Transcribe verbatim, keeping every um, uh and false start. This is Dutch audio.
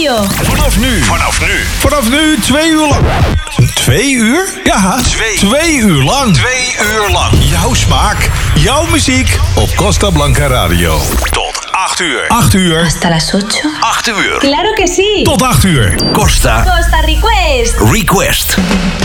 Radio. Vanaf nu. Vanaf nu. Vanaf nu twee uur lang. Twee uur? Ja, twee, twee uur lang. Twee uur lang. Jouw smaak, jouw muziek op Costa Blanca Radio. Tot acht uur. Acht uur. Hasta las ocho. Acht uur. Claro que sí. Tot acht uur. Costa. Costa Request. Request.